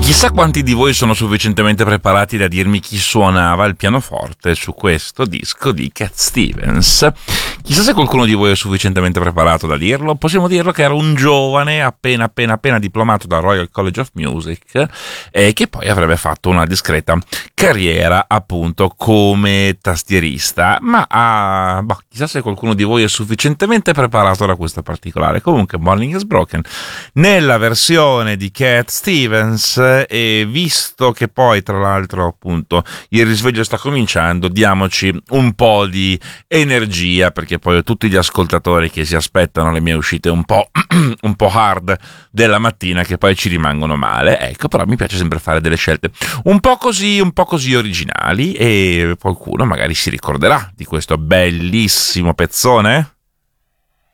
Chissà quanti di voi sono sufficientemente preparati da dirmi chi suonava il pianoforte su questo disco di Cat Stevens. Chissà se qualcuno di voi è sufficientemente preparato da dirlo. Possiamo dirlo che era un giovane appena diplomato dal Royal College of Music e che poi avrebbe fatto una discreta carriera appunto come tastierista, ma chissà se qualcuno di voi è sufficientemente preparato da questo particolare. Comunque Morning is Broken nella versione di Cat Stevens, e visto che poi tra l'altro appunto il risveglio sta cominciando, diamoci un po' di energia, perché poi ho tutti gli ascoltatori che si aspettano le mie uscite un po' hard della mattina che poi ci rimangono male. Ecco, però mi piace sempre fare delle scelte un po' così originali, e qualcuno magari si ricorderà di questo bellissimo pezzone.